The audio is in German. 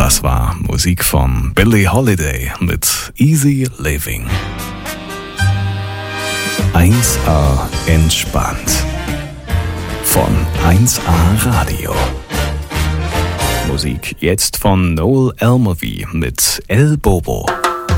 Das war Musik von Billie Holiday mit Easy Living. 1A entspannt. Von 1A Radio. Musik jetzt von Noel Almavi mit El Bobo.